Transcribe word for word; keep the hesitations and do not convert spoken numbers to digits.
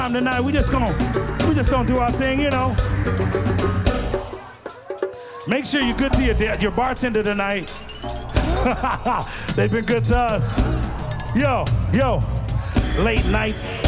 time tonight. We just gonna, we just gonna do our thing, you know. Make sure you're good to your your bartender tonight. They've been good to us. Yo, yo, late night.